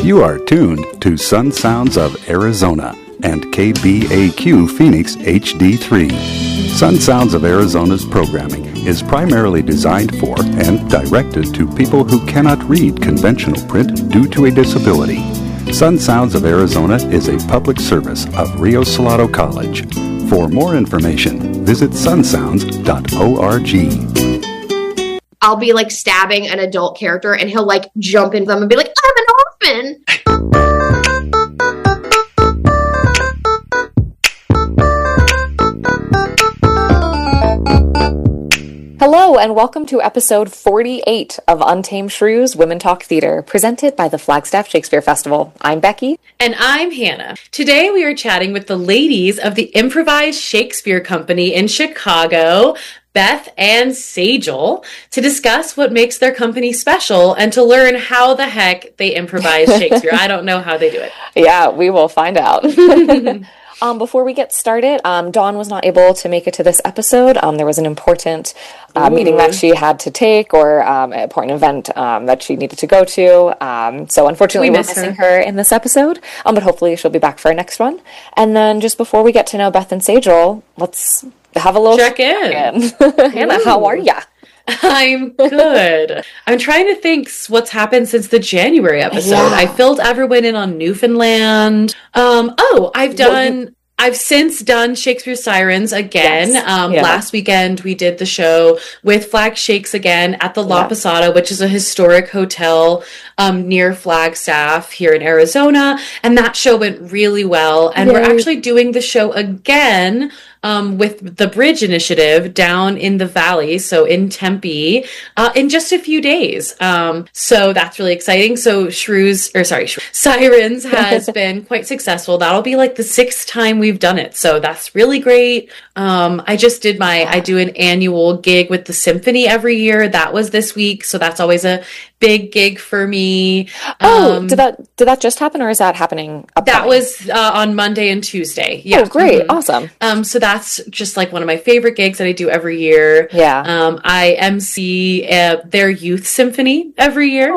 You are tuned to Sun Sounds of Arizona and KBAQ Phoenix HD3. Sun Sounds of Arizona's programming is primarily designed for and directed to people who cannot read conventional print due to a disability. Sun Sounds of Arizona is a public service of Rio Salado College. For more information, visit sunsounds.org. I'll be like stabbing an adult character and he'll like jump into them and be like, I'm an orphan! Hello, and welcome to episode 48 of Untamed Shrews Women Talk Theater, presented by the Flagstaff Shakespeare Festival. I'm Becky. And I'm Hannah. Today we are chatting with the ladies of the Improvised Shakespeare Company in Chicago, Beth and Sajal, to discuss what makes their company special and to learn how the heck they improvise Shakespeare. I don't know how they do it. Yeah, we will find out. Before we get started, Dawn was not able to make it to this episode. There was an important meeting that she had to take, or an important event that she needed to go to. So unfortunately, we're missing her in this episode, but hopefully she'll be back for our next one. And then just before we get to know Beth and Sajal, let's have a little check in. Hannah, how are ya? I'm good. I'm trying to think what's happened since the January episode. Yeah. I filled everyone in on Newfoundland. I've since done Shakespeare Sirens again. Yes. Last weekend we did the show with Flag Shakes again at the La Posada, which is a historic hotel near Flagstaff here in Arizona. And that show went really well. And we're actually doing the show again with the Bridge Initiative down in the valley, so in Tempe, in just a few days. So that's really exciting. So Sirens has been quite successful. That'll be like the 6th time we've done it. So that's really great. I just did I do an annual gig with the symphony every year. That was this week. So that's always a big gig for me. Did that just happen, or is that happening upcoming? That was on Monday and Tuesday. Yeah. Oh, great. Awesome. So that's just like one of my favorite gigs that I do every year. Yeah. I MC their youth symphony every year.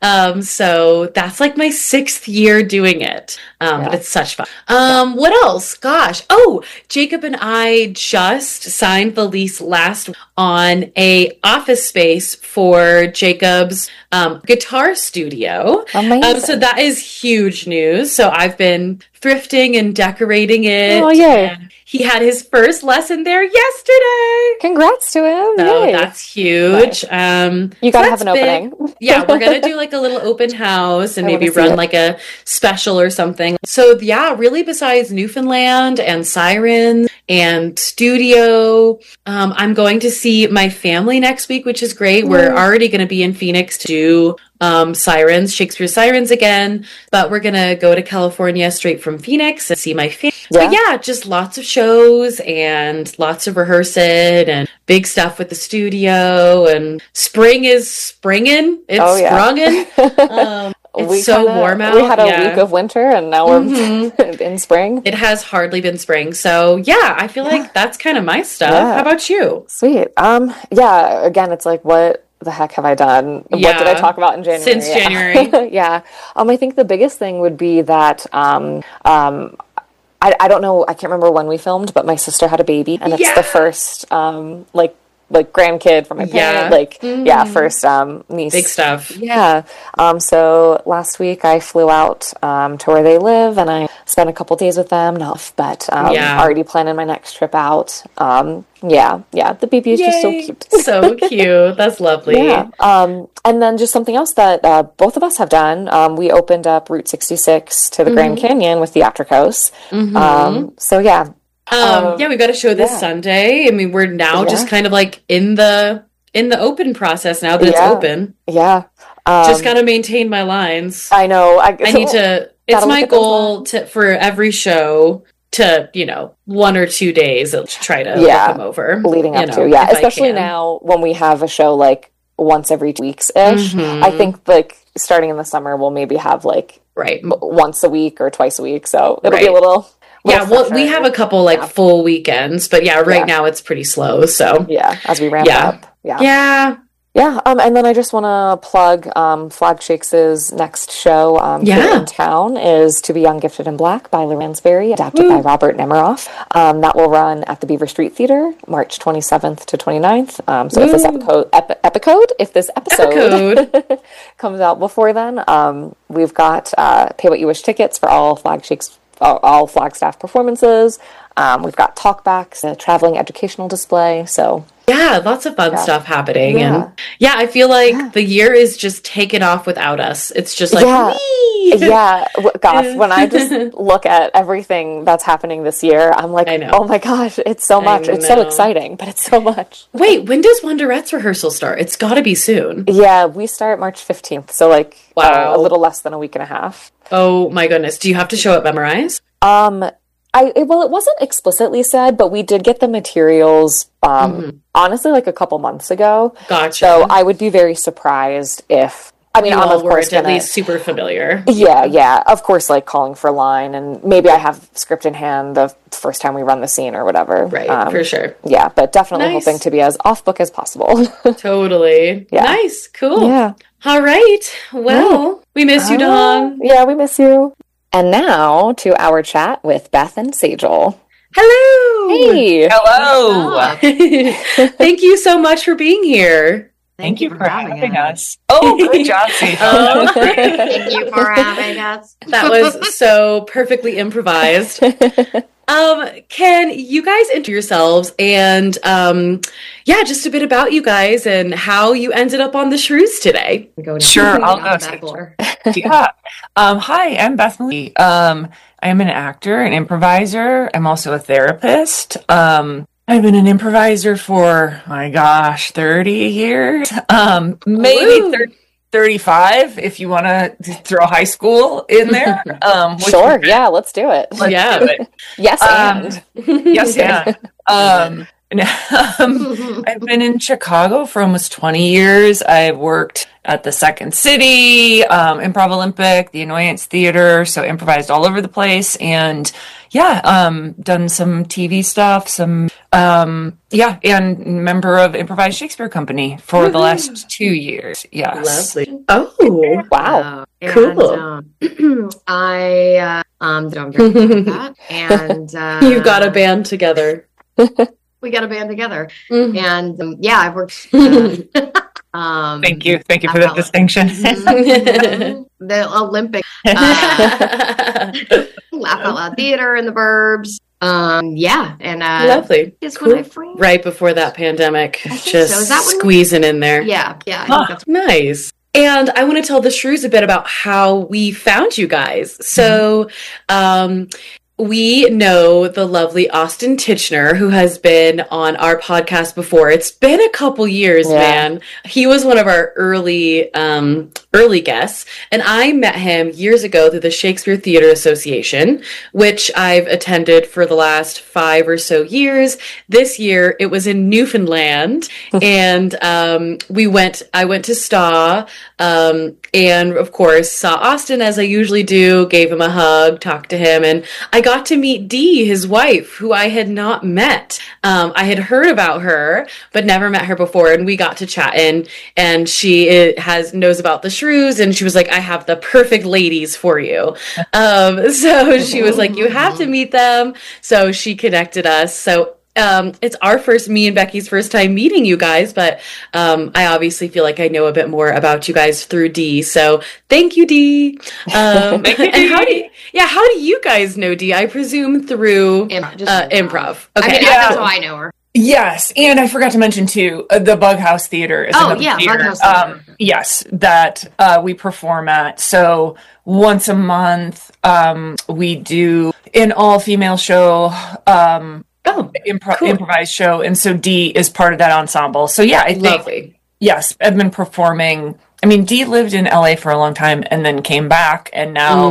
So that's like my 6th year doing it. But it's such fun. What else? Gosh. Oh, Jacob and I just signed the lease last on a office space for Jacob's guitar studio. Amazing. So that is huge news. So I've been thrifting and decorating it. Oh, yay. And he had his first lesson there yesterday. Congrats to him. So Yay. that's huge. You gotta have an opening. Yeah, we're gonna do like a little open house and maybe run like a special or something. So yeah, really besides Newfoundland and Sirens and studio, I'm going to see my family next week, which is great. We're already going to be in Phoenix to do Shakespeare Sirens again, but we're going to go to California straight from Phoenix and see my family. But yeah, just lots of shows and lots of rehearsing and big stuff with the studio, and spring is springing. It's sprunging. It's so warm out. We had a week of winter, and now we're in spring. It has hardly been spring. So yeah, I feel like that's kind of my stuff. How about you? Sweet. Again, it's like, what the heck have I done? Yeah. What did I talk about in January? Since January. I think the biggest thing would be that I don't know, I can't remember when we filmed, but my sister had a baby, and it's the first like grandkid from my parent, first niece. Big stuff. Yeah. So last week I flew out to where they live, and I spent a couple days with them. Already planning my next trip out. The baby is just so cute. So cute. That's lovely. Yeah. And then just something else that both of us have done. We opened up Route 66 to the Grand Canyon with Theatricos. We've got a show this Sunday. I mean, we're now just kind of like in the open process now that it's open. Yeah. Just got to maintain my lines. I know. I need to. It's my goal for every show to 1 or 2 days to try to look them over leading up to especially now when we have a show like once every 2 weeks ish. I think like starting in the summer we'll maybe have like once a week or twice a week, so it'll be a little we have a couple full weekends, but right now it's pretty slow. So as we ramp up. Yeah, and then I just want to plug Flag Shakes' next show here in town is To Be Young, Gifted, and Black by Lou Ransberry, adapted by Robert Nemiroff. That will run at the Beaver Street Theater, March 27th to 29th. So if this episode comes out before then, we've got Pay What You Wish tickets for all Flag Shakes, all Flagstaff performances. We've got talkbacks, a traveling educational display, so... Yeah, lots of fun stuff happening. Yeah. And I feel like the year is just taken off without us. It's just like, whee! Yeah. Gosh, when I just look at everything that's happening this year, I'm like, oh my gosh, it's so much. It's so exciting, but it's so much. Wait, when does Wonderette's rehearsal start? It's got to be soon. Yeah, we start March 15th, so like a little less than a week and a half. Oh my goodness. Do you have to show up Memorize? It wasn't explicitly said, but we did get the materials, honestly, like a couple months ago. Gotcha. So I would be very surprised if, I'm of course at least super familiar. Yeah. Of course, like calling for line, and maybe I have script in hand the first time we run the scene or whatever. Right, for sure. Yeah, but definitely hoping to be as off book as possible. Totally. Yeah. Nice. Cool. Yeah. All right. Well, we miss you, Dawn. Yeah, we miss you. And now to our chat with Beth and Sejal. Hello! Hey! Hello! Thank you so much for being here. Thank you for having us. Oh, good job, Sejal. Thank you for having us. That was so perfectly improvised. Can you guys introduce yourselves and just a bit about you guys and how you ended up on the Shrews today? Sure, I'll go. Yeah. Hi, I'm Beth Marie. I'm an actor, an improviser. I'm also a therapist. I've been an improviser for, 30 years. Maybe 35 if you want to throw high school in there. Sure, yeah, let's do it. Do it. Yes, and. Yes, and. I've been in Chicago for almost 20 years. I've worked at the Second City, Improv Olympic, the Annoyance Theater, so improvised all over the place, and done some TV stuff, and member of Improvised Shakespeare Company for the last 2 years. Yes. Lovely. Oh, wow. Cool. I don't get that. And you've got a band together. We got a band together, and I've worked. Thank you for that distinction. The Olympic Laugh Out Loud Theater in the Burbs. Lovely. Is cool. When I framed. Right before that pandemic, just squeezing in there. Yeah. I think that's nice. And I want to tell the Shrews a bit about how we found you guys. So, we know the lovely Austin Titchener, who has been on our podcast before. It's been a couple years, man. He was one of our early guests, and I met him years ago through the Shakespeare Theater Association, which I've attended for the last 5 or so years. This year, it was in Newfoundland, and I went to STA, and of course saw Austin as I usually do, gave him a hug, talked to him, and I got to meet Dee, his wife, who I had not met. I had heard about her, but never met her before, and we got to chatting, and she knows about the Shrews, and she was like, I have the perfect ladies for you. So she was like, you have to meet them. So she connected us. So it's me and Becky's first time meeting you guys, but I obviously feel like I know a bit more about you guys through Dee. So thank you, Dee. And how do you guys know Dee? I presume through improv. Okay, that's how I know her. Yes, and I forgot to mention too, the Bughouse Theater is another theater. Bughouse Theater. Yes, that we perform at. So once a month, we do an all-female show. Improvised show, and so Dee is part of that ensemble. So I think I've been performing. I mean, Dee lived in LA for a long time and then came back, and now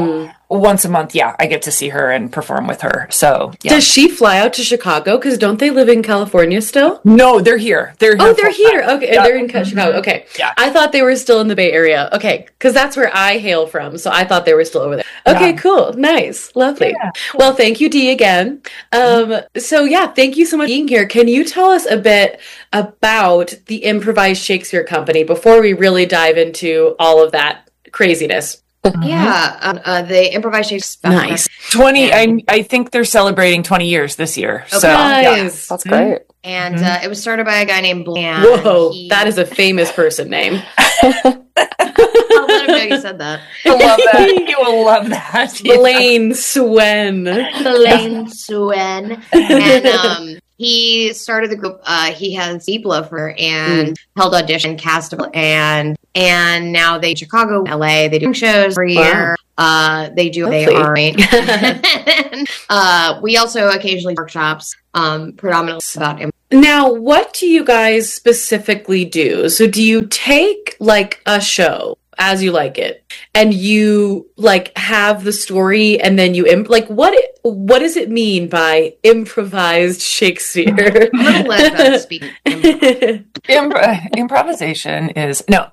once a month, I get to see her and perform with her. So, yeah. Does she fly out to Chicago? Because don't they live in California still? No, they're here. They're here. Oh, they're here. Okay, they're in Chicago. Okay. Yeah. I thought they were still in the Bay Area. Okay, because that's where I hail from. So I thought they were still over there. Okay, cool. Nice. Lovely. Yeah. Well, thank you, Dee, again. So, thank you so much for being here. Can you tell us a bit about the Improvised Shakespeare Company before we really dive into all of that craziness? Yeah, the Improvised Shakespeare. Nice. 20. I think they're celebrating 20 years this year. Okay. So Nice. That's great. And it was started by a guy named Blaine. Whoa, that is a famous person name. I'll let him know you said that. I love that. You will love that. Blaine Swen. Blaine Swen. And he started the group. He has deep love for her and held audition, cast, and now they Chicago, LA. They do shows every year. They do. They are. We also occasionally workshops, predominantly about. Now, what do you guys specifically do? So, do you take like a show as you like it, and you like have the story, and then you what does it mean by improvised Shakespeare? I'm gonna let them speak. Improvisation is no.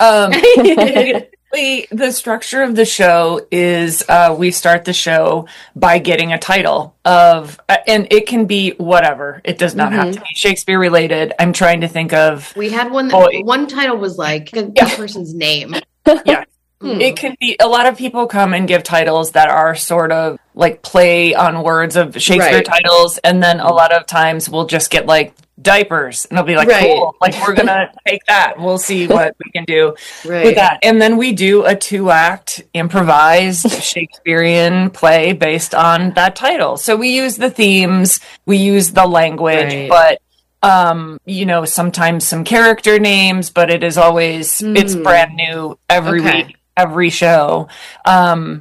The structure of the show is we start the show by getting a title of, and it can be whatever. It does not have to be Shakespeare related. I'm trying to think of. We had one. One title was like a person's name. Yeah. It can be, a lot of people come and give titles that are sort of like play on words of Shakespeare titles, and then a lot of times we'll just get like diapers, and it'll be like, cool, like we're gonna take that, we'll see what we can do with that. And then we do a 2-act improvised Shakespearean play based on that title. So we use the themes, we use the language, but sometimes some character names, but it is always it's brand new every week, every show. And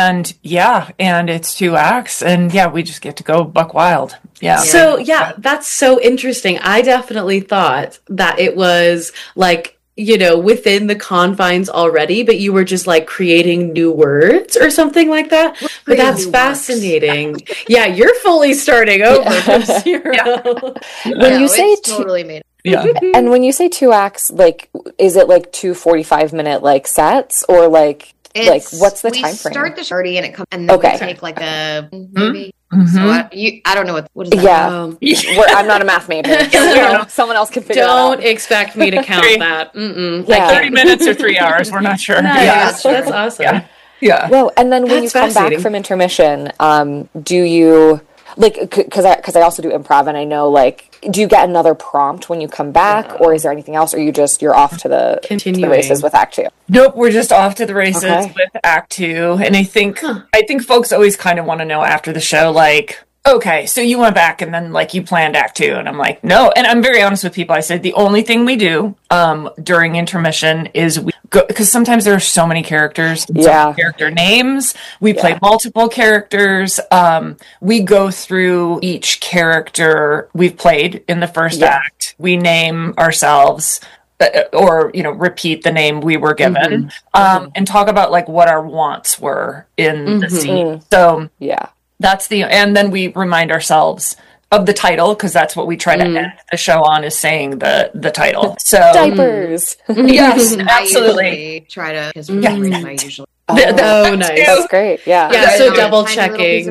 it's 2 acts, and we just get to go buck wild. So that's so interesting. I definitely thought that it was like, within the confines already, but you were just like creating new words or something like that. But that's fascinating. Yeah, you're fully starting over from zero. When you say totally made. And when you say 2 acts, like, is it like 2 45-minute like sets, or like what's the time frame? We start the party and it comes, and then we take like a maybe. So I don't know what is that. I'm not a math major. So someone else can figure it out. Don't expect me to count that. Like 30 minutes or 3 hours. We're not sure. Nice. That's awesome. Yeah. Well, and then when you come back from intermission, do you like, because I also do improv, and I know, like, do you get another prompt when you come back, or is there anything else, or you're off to the races with Act 2? Nope, we're just off to the races with Act 2, and I think folks always kind of want to know after the show, like, okay, so you went back and then like you planned Act 2, and I'm like, no. And I'm very honest with people. I said the only thing we do during intermission is we go, because sometimes there are so many characters, so many character names. We play multiple characters. We go through each character we've played in the first act. We name ourselves. Or repeat the name we were given, and talk about like what our wants were in the scene. So that's and then we remind ourselves of the title, because that's what we try to end the show on, is saying the title. So diapers. Yes, absolutely. I try to, because I usually. Nice. That's great. Yeah. So double checking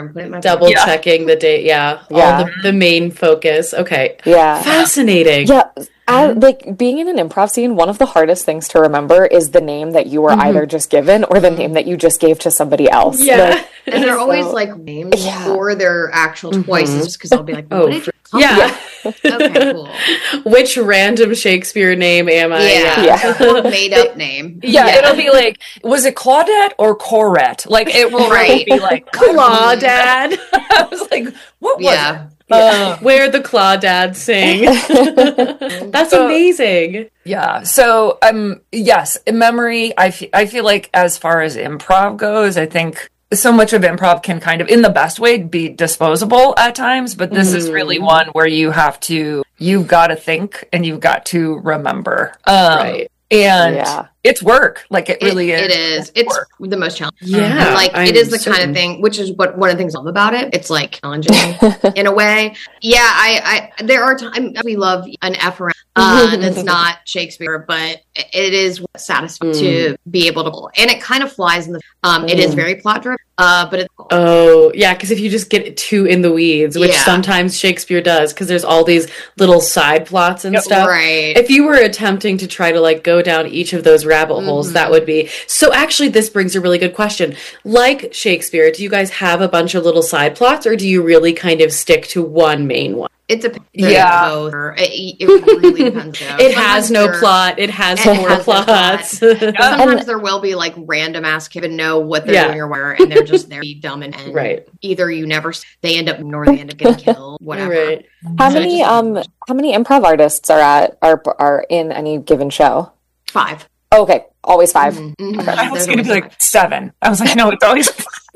the date. All the main focus. Okay. Yeah. Fascinating. Yeah. Like, being in an improv scene, one of the hardest things to remember is the name that you were either just given or the name that you just gave to somebody else. Yeah. Like, and they're always like names or their actual voices, just because I'll be like, what did you call me? Okay, cool. Which random Shakespeare name am I? Yeah. Made up name. Yeah, it'll be like, was it Claudette or Corette? Like, it will be like Claudad. I was like, what was it? Where the Claudad sing. That's amazing. Yeah. So, yes, in memory, I feel like as far as improv goes, I think so much of improv can kind of, in the best way, be disposable at times, but this is really one where you've got to think and you've got to remember. And it's work. Like it really is. It is. It's work. the most challenging. Yeah, And, like I'm it is the kind certain. of thing, which is what one of the things I love about it. It's like challenging in a way. Yeah, I there are times we love an F around that's not Shakespeare, but it is satisfying to be able to, and it kind of flies in the. It is very plot driven, but it's Oh, yeah, because if you just get too in the weeds, which Yeah. sometimes Shakespeare does, because there's all these little side plots and stuff. right. If you were attempting to try to like go down each of those rabbit holes, that would be. So actually, this brings a really good question. Like Shakespeare, do you guys have a bunch of little side plots, or do you really kind of stick to one main one? It depends. Yeah. Both, or it really depends. Though. It has Sometimes no there- plot. It has It more has no plot. plots. Sometimes there will be like random ass kids and know what they're Yeah. doing or where, and they're just there, be dumb and Right. Either you never they end up or they end up getting killed, whatever. Right. How So it many just- how many improv artists are in any given show? 5. Oh, okay, always 5. Mhm. I was There's going to be always like 7. I was like, no, it's always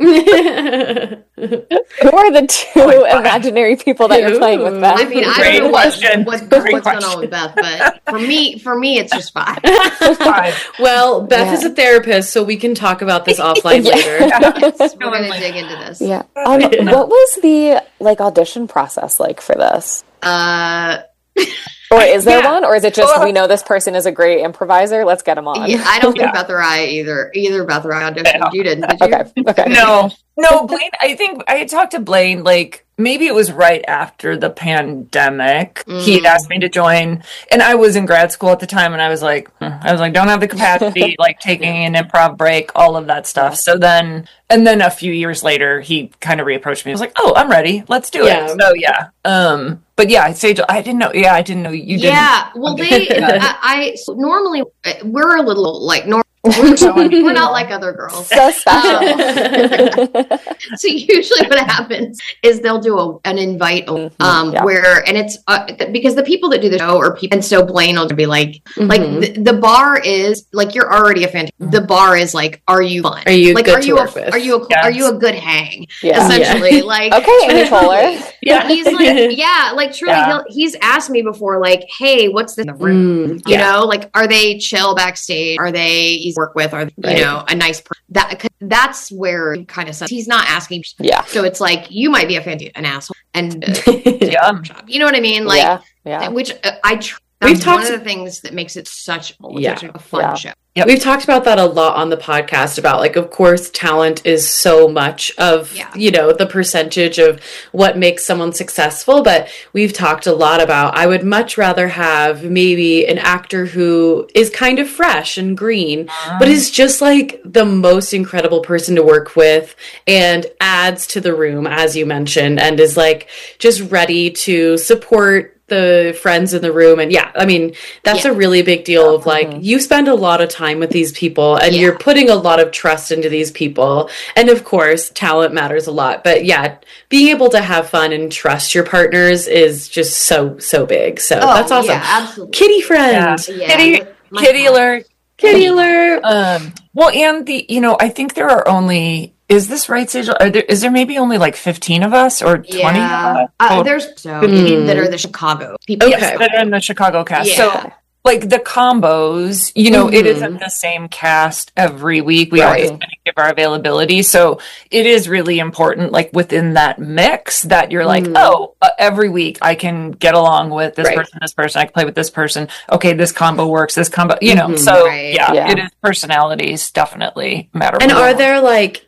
Who are the two imaginary people that you're playing with, Beth? I mean, I Great don't know question. what's Great going question. on with Beth, but for me, it's just 5. 5. Well, Beth Yeah. is a therapist, so we can talk about this offline Yeah. later. We're gonna dig into this. Yeah. What was the audition process like for this? Or is there Yeah. one? Or is it just we know this person is a great improviser? Let's get them on. Yeah, I don't think Yeah. Beth or I either Beth or I auditioned. You didn't, did you? Okay. No, Blaine, I think I had talked to Blaine, like, maybe it was right after the pandemic. He'd asked me to join, and I was in grad school at the time, and I was like, don't have the capacity, like, taking an improv break, all of that stuff. So then, and then a few years later, he kind of reapproached me. I was like, oh, I'm ready. Let's do Yeah. it. So, yeah. But yeah, Sage, I didn't know you didn't. Yeah, well, so normally we're a little like we're not like other girls. So special. So usually what happens is they'll do an invite Yeah. where, and it's because the people that do the show are people, and so Blaine will be like the bar is like, you're already a fan. The bar is like, are you fun? Are you like, good are to you work with? are you are you a good hang? Yeah. Essentially, like Okay, Amy Poehler. Yeah. He's like, yeah, like truly, Yeah. he's asked me before, like, hey, what's this in the room? You know, like, are they chill backstage? Are they easy to work with? Are they, you know, a nice person? That's where he kind of says he's not asking. Yeah. So it's like, you might be an asshole, and Yeah. you know what I mean? Like, Yeah. which We've that's talked- one of the things that makes it such Yeah. a fun show. Yep. We've talked about that a lot on the podcast about, like, of course, talent is so much of, you know, the percentage of what makes someone successful. But we've talked a lot about, I would much rather have maybe an actor who is kind of fresh and green, but is just like the most incredible person to work with and adds to the room, as you mentioned, and is like just ready to support the friends in the room. And yeah, I mean, that's a really big deal of like, you spend a lot of time with these people and you're putting a lot of trust into these people. And of course, talent matters a lot, but yeah, being able to have fun and trust your partners is just so big. So that's awesome. Yeah, absolutely. Kitty friend. Yeah, Kitty alert. Kitty alert. Well, and I think there are only, is this right, Sage? Is there maybe only like 15 of us or 20? Yeah, there's that are the Chicago people. Okay. That are in the Chicago cast. Yeah. So, like, the combos, it isn't the same cast every week. We always kind of give our availability. So it is really important, like, within that mix that you're like, every week I can get along with this person, I can play with this person. Okay, this combo works, this combo, So, Yeah. it is personalities definitely matter. And more. are there like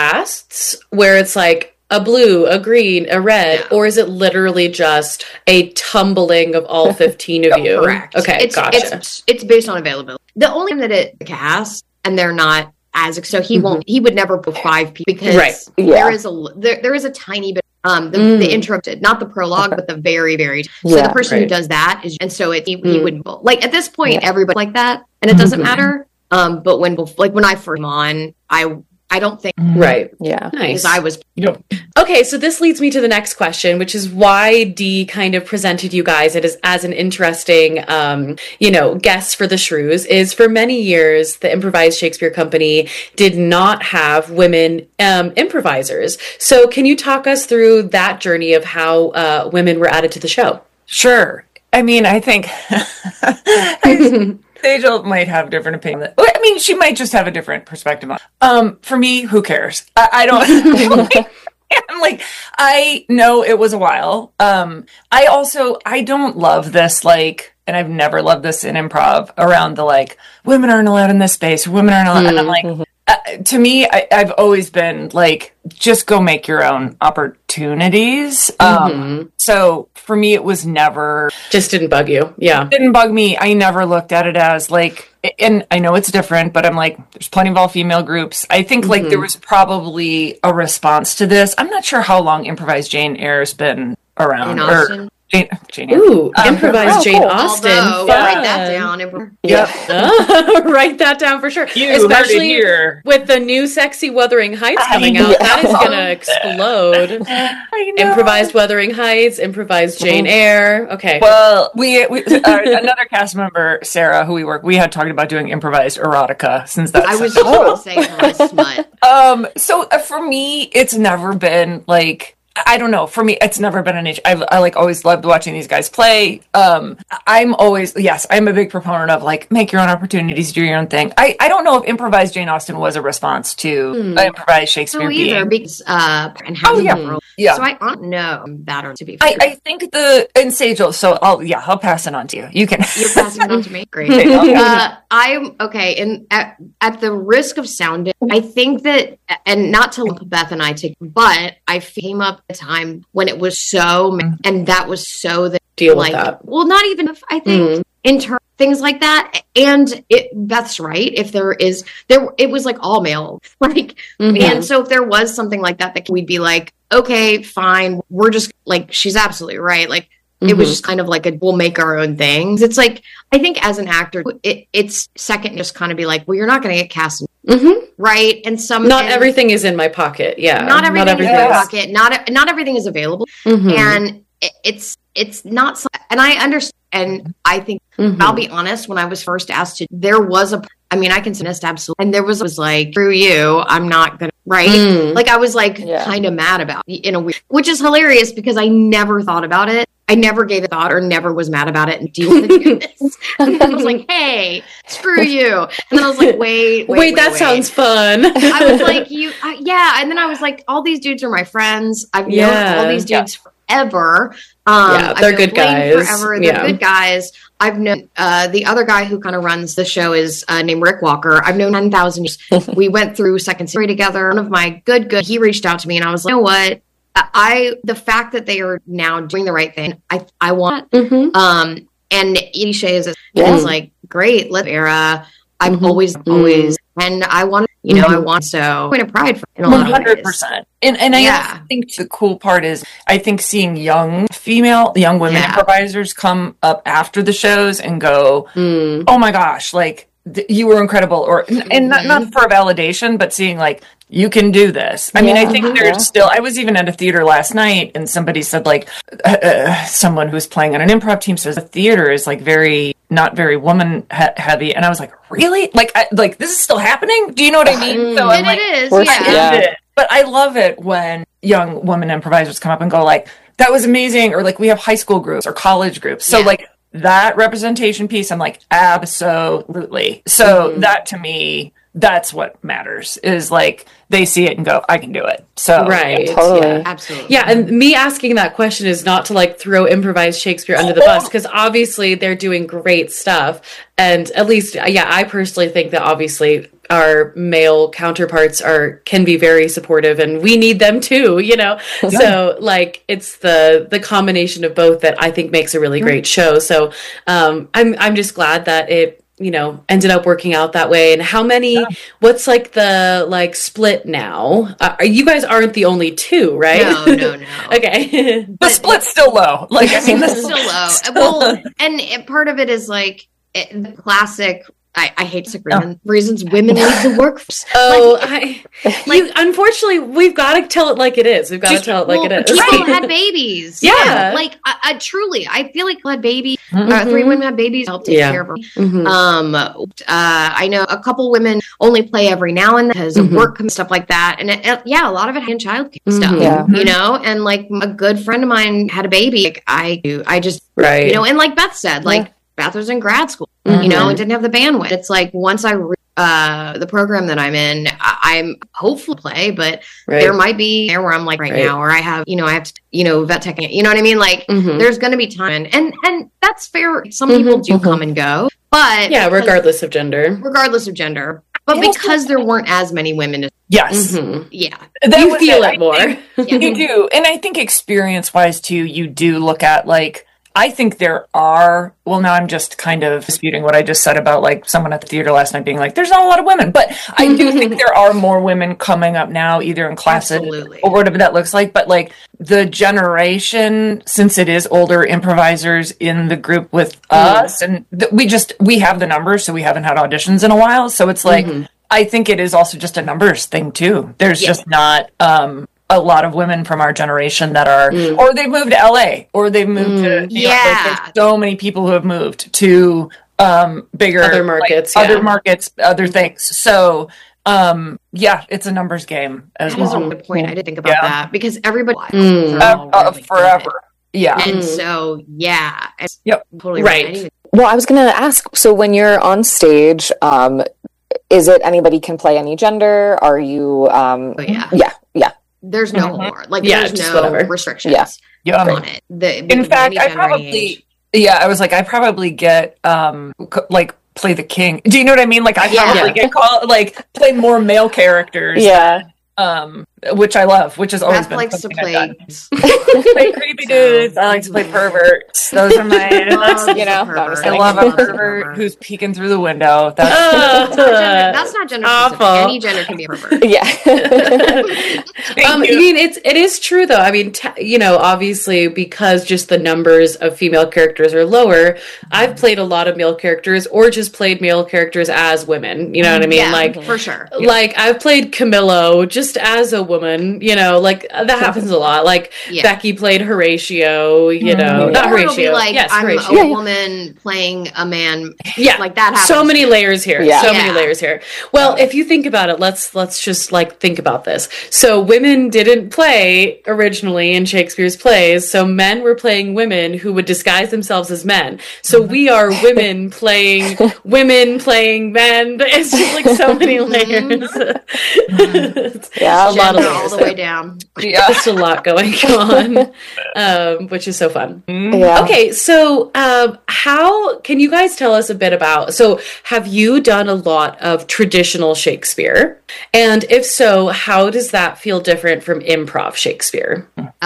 casts where it's like a blue, a green, a red, or is it literally just a tumbling of all 15 of you? Correct. Okay, gotcha. It's based on availability. The only time that it cast and they're not as so he would never book 5 people because there is a tiny bit the intro, not the prologue, but the very so the person who does that is, and so he wouldn't book. Like at this point everybody like that and it doesn't matter. But when I first came on, I don't think Yeah. Nice. I was Okay, so this leads me to the next question, which is why Dee kind of presented you guys as an interesting, guest for the Shrews, is for many years, the Improvised Shakespeare Company did not have women improvisers. So can you talk us through that journey of how women were added to the show? Sure. I mean, I think Sejal might have a different opinion. I mean, she might just have a different perspective on. For me, who cares? I don't. I'm like, I know it was a while. I don't love this, like, and I've never loved this in improv around the like, women aren't allowed in this space, or women aren't allowed. And I'm like, to me, I've always been like, just go make your own opportunities. So for me, it was never. Just didn't bug you. Yeah. Didn't bug me. I never looked at it as like, and I know it's different, but I'm like, there's plenty of all-female groups. I think like there was probably a response to this. I'm not sure how long Improvised Jane Eyre's been around. Jane Eyre. Ooh, Improvised Jane cool. Austen. Write that down. Yeah. Write that down for sure. Especially with the new Sexy Wuthering Heights coming out. That is going to explode. Improvised Wuthering Heights, Improvised Jane Eyre. Okay. Well, we another cast member, Sarah, who we had talked about doing improvised erotica since that. I was just going to say improvised smut. So for me, it's never been like, I don't know. For me, it's never been an issue. I like always loved watching these guys play. I'm a big proponent of like, make your own opportunities, do your own thing. I don't know if Improvised Jane Austen was a response to Improvised Shakespeare being. Because, and how world. Yeah. So I don't know that, or to be fair. I think in Sejal, so I'll pass it on to you. You can. You're passing it on to me? Great. I'm okay. And at the risk of sounding, I think that, and not to lump Beth and I together, but I came up a time when it was so, and that was so that deal with that. Well, not even if I think in terms things like that. And Beth's right. If it was like all male, like, and so if there was something like that we'd be like, okay, fine. We're just like, she's absolutely right. Like, it was just kind of like we'll make our own things. It's like, I think as an actor, it's second just kind of be like, well, you're not going to get cast, right? And not everything is in my pocket. Yeah, not everything is in my pocket. Not everything is available, and it's not. And I understand, and I think I'll be honest. When I was first asked to, there was I can suggest absolutely, and there was like, screw you, I'm not gonna. Right? Like I was like kind of mad about it in a weird, which is hilarious because I never thought about it. I never gave it thought or never was mad about it. And do you want to do this? And then I was like, hey, screw you. And then I was like, wait, that sounds fun. I was like, yeah. And then I was like, all these dudes are my friends. I've known all these dudes forever. They're good guys. Forever. They're good guys. I've known the other guy who kind of runs the show is named Rick Walker. I've known 10,000 years. We went through second series together. One of my good, he reached out to me and I was like, you know what? The fact that they are now doing the right thing, I want. And Edie Shea is like, great, let's era. I've always, and I want, I want point of pride for in a lot of ways. 100%. And I also think the cool part is, I think seeing young women improvisers come up after the shows and go, oh my gosh, like you were incredible, and not for a validation, but seeing like, you can do this. I mean, I think there's still, I was even at a theater last night and somebody said like, someone who's playing on an improv team says the theater is like not very woman heavy. And I was like, really? Like this is still happening? Do you know what I mean? So I'm like, it is, yeah. But I love it when young women improvisers come up and go like, that was amazing. Or like we have high school groups or college groups. So like that representation piece, I'm like, absolutely. So that to me, that's what matters, is like they see it and go, I can do it. So right. Totally. Yeah, absolutely. Yeah, and me asking that question is not to like throw Improvised Shakespeare under the bus, because obviously they're doing great stuff. And at least, I personally think that obviously our male counterparts can be very supportive, and we need them too, So like it's the combination of both that I think makes a really great show. So I'm just glad that it ended up working out that way. And how many, what's like the split now? You guys aren't the only two, right? No. Okay. The split's still low. Like, I mean, it's still low. Well, and part of it is like the classic, I hate reasons women leave the workforce. Unfortunately, we've got to tell it like it is. We've got to tell it like it is. People had babies. Yeah. Like, I truly, I feel like people had babies. 3 women had babies to help take care of them. I know a couple women only play every now and then because of work and stuff like that. And a lot of it had child stuff, and like a good friend of mine had a baby. Like I just, and like Beth said, like, bachelor's in grad school, you know, and didn't have the bandwidth. It's like once the program that I'm in, I'm hopeful to play, but there might be there where I'm like now, or I have to, vet tech, you know what I mean? Like there's going to be time and that's fair. Some people do come and go, but regardless of gender. But because there weren't as many women. Yes. Yeah. You feel it more. You do. And I think experience-wise, too, you do look at, like, I think there are, well, now I'm just kind of disputing what I just said about, like, someone at the theater last night being like, there's not a lot of women. But I do think there are more women coming up now, either in classes or whatever that looks like. But, like, the generation, since it is older improvisers in the group with us, and we have the numbers, so we haven't had auditions in a while. So it's like, I think it is also just a numbers thing, too. There's just not a lot of women from our generation that are, or they've moved to LA, or they've moved to New York. Like, there's so many people who have moved to bigger other markets, other things. So, it's a numbers game as well. That is a good point. I didn't think about that because everybody forever. Yeah. And so, totally right. Well, I was going to ask, so when you're on stage, is it anybody can play any gender? Are you, there's no more. Like, there's no restrictions on it. In fact, I probably get, like, play the king. Do you know what I mean? Like, I probably get called, like, play more male characters. Yeah. Which I love, which has always been likes to play. Play creepy dudes. I like to play perverts. Those are my, I love a pervert who's peeking through the window. That's not gender specific. Any gender can be a pervert. Yeah. I mean, it is true though. I mean, obviously because just the numbers of female characters are lower, I've played a lot of male characters or just played male characters as women. You know what I mean? Yeah, like for sure. Like I've played Camillo just as a woman, like that happens a lot. Like Becky played Horatio, not Horatio. Be like, I'm Horatio. a woman playing a man. Yeah, like that happens. So many layers here. Yeah. So many layers here. Well, if you think about it, let's just like think about this. So women didn't play originally in Shakespeare's plays. So men were playing women who would disguise themselves as men. So we are women playing men. It's just like so many layers. Yeah, a lot of layers all the way down. Yeah, just a lot going on, which is so fun. Yeah. Okay, so how can you guys tell us a bit about? So, have you done a lot of traditional Shakespeare? And if so, how does that feel different from improv Shakespeare?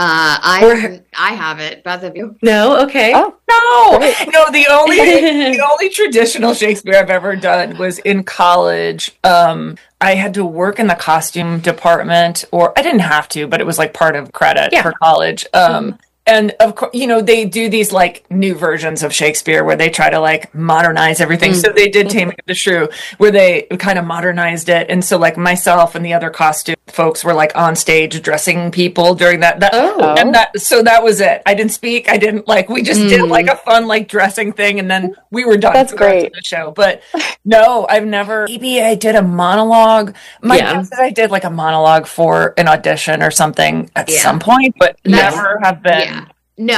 I haven't. Both of you? No. Okay. Oh. No. The only traditional Shakespeare I've ever done was in college. I had to work in the costume department, or I didn't have to, but it was like part of credit for college. And of course, they do these like new versions of Shakespeare where they try to like modernize everything. So they did Taming of the Shrew where they kind of modernized it. And so like myself and the other costume folks were like on stage dressing people during that. So that was it. I didn't speak. I didn't we just did like a fun like dressing thing and then we were done. That's great. The show. But no, I've never, maybe I did a monologue. My guess is I did like a monologue for an audition or something at some point, but never have been. Yeah. No,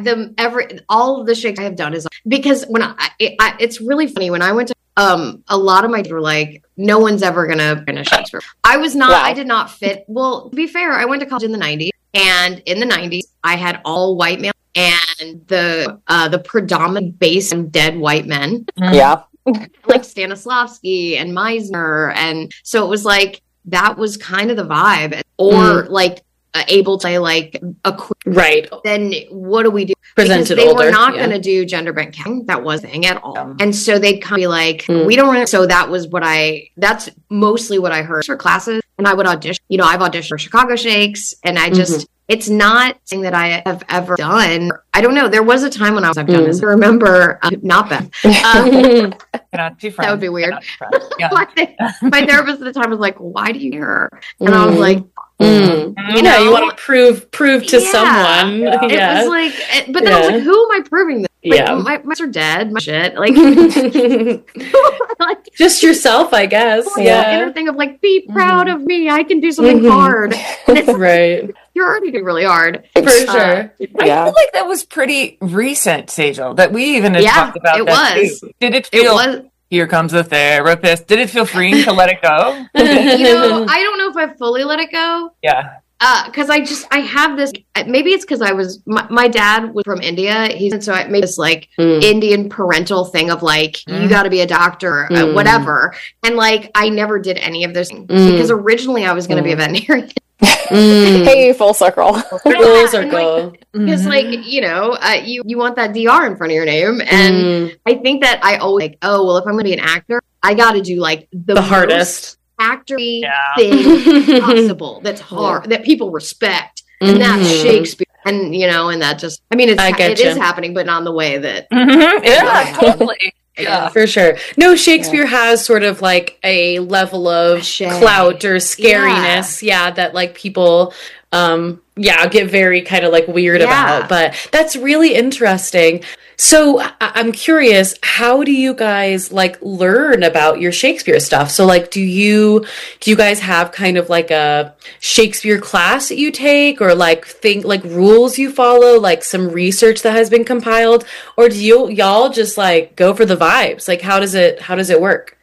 all of the Shakespeare I have done is because when it's really funny when I went to a lot of my were like, no one's ever gonna finish Shakespeare. I did not fit. Well, to be fair, I went to college in the 90s, and in the 90s I had all white male and the predominant base and dead white men. Yeah. Like Stanislavski and Meisner, and so it was like that was kind of the vibe, or like able to like a right. Then what do we do? Presented because they older, were not going to do gender bent casting. That wasn't a thing at all. And so they'd kind of be like, we don't really. So that was that's mostly what I heard for classes. And I would audition. I've auditioned for Chicago Shakes, and I just. It's not something that I have ever done. I don't know. There was a time when I've done this. I remember, not Beth. That would be weird. Yeah. My therapist at the time was like, why do you care? And I was like, you want to prove to someone. It was like, but then I was like, who am I proving this? Yeah. My are dead. My shit. Like, like just yourself, I guess. yeah. Inner thing of like, be proud of me. I can do something hard. And it's right. You're already doing really hard. For sure. I feel like that was pretty recent, Sejal, that we even had talked about it that was. too. Did it feel, here comes the therapist, did it feel freeing to let it go? You know, I don't know if I fully let it go. Yeah. Because I have this, maybe it's because my dad was from India. So I made this like Indian parental thing of like, you got to be a doctor, whatever. And like, I never did any of those things because originally I was going to be a veterinarian. Hey, full circle. Full circle. Because like, you know, you want that DR in front of your name. And I think that I always like, oh, well, if I'm going to be an actor, I got to do like the hardest actory thing possible that's hard that people respect, and that's Shakespeare, and you know, and that just it is happening, but not in the way that totally. Yeah, for sure. No, Shakespeare has sort of like a level of clout or scariness, that like people get very kind of like weird about, but that's really interesting. So I'm curious, how do you guys like learn about your Shakespeare stuff? So like, do you guys have kind of like a Shakespeare class that you take, or like rules you follow, like some research that has been compiled, or do y'all just like go for the vibes? Like, how does it work?